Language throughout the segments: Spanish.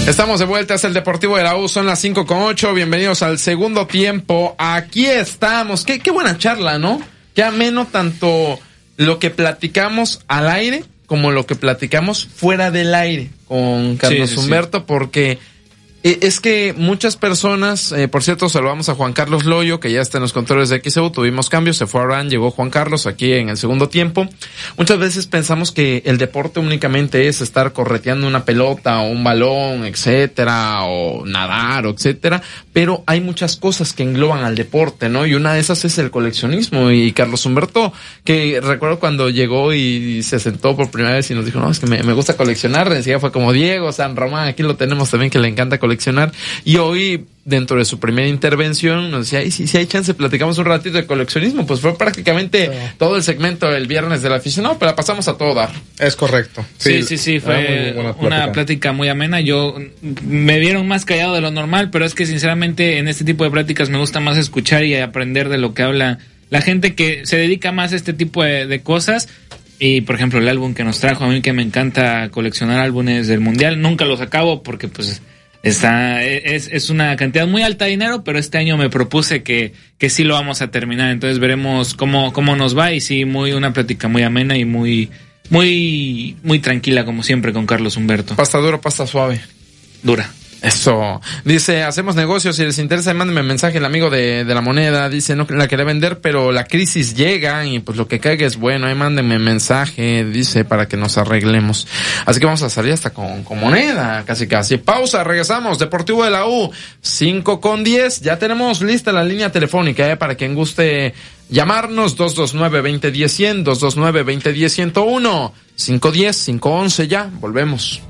Estamos de vuelta, es el Deportivo de la U, son las 5:08, bienvenidos al segundo tiempo, aquí estamos, qué buena charla, ¿no? Qué ameno tanto lo que platicamos al aire como lo que platicamos fuera del aire con Carlos Humberto, porque es que muchas personas, por cierto, saludamos a Juan Carlos Loyo, que ya está en los controles de XEU, tuvimos cambios, se fue Abraham, llegó Juan Carlos aquí en el segundo tiempo. Muchas veces pensamos que el deporte únicamente es estar correteando una pelota o un balón, etcétera, o nadar, o etcétera, pero hay muchas cosas que engloban al deporte, ¿no? Y una de esas es el coleccionismo, y Carlos Humberto, que recuerdo cuando llegó y se sentó por primera vez y nos dijo, no, es que me gusta coleccionar, decía, fue como Diego San Román, aquí lo tenemos también que le encanta coleccionar, y hoy dentro de su primera intervención nos decía, y si hay chance platicamos un ratito de coleccionismo, pues fue prácticamente todo el segmento del viernes del aficionado, pero la pasamos a todo dar. Es correcto. Sí, fue una plática muy amena. Yo me vieron más callado de lo normal, pero es que sinceramente en este tipo de pláticas me gusta más escuchar y aprender de lo que habla la gente que se dedica más a este tipo de cosas. Y por ejemplo el álbum que nos trajo, a mí que me encanta coleccionar álbumes del mundial, nunca los acabo porque pues es una cantidad muy alta de dinero, pero este año me propuse que sí lo vamos a terminar, entonces veremos cómo nos va, y sí, una plática muy amena y muy tranquila como siempre con Carlos Humberto. ¿Pasta dura o pasta suave? Dura. Eso. Dice, hacemos negocios, si les interesa, mándenme mensaje, el amigo de la moneda, dice, no la quería vender, pero la crisis llega y pues lo que caiga es bueno, ahí mándenme mensaje, dice, para que nos arreglemos. Así que vamos a salir hasta con moneda, casi. Pausa, regresamos, Deportivo de la U, 5:10, ya tenemos lista la línea telefónica, para quien guste llamarnos, 229-2010-100, 229-2010-101, 510-511, ya, volvemos.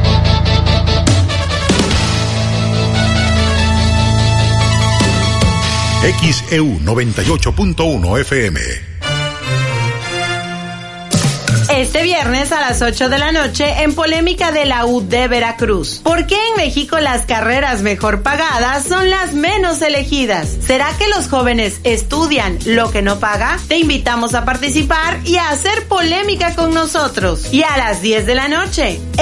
XEU 98.1 FM. Este viernes a las 8 de la noche en polémica de la U de Veracruz. ¿Por qué en México las carreras mejor pagadas son las menos elegidas? ¿Será que los jóvenes estudian lo que no paga? Te invitamos a participar y a hacer polémica con nosotros. Y a las 10 de la noche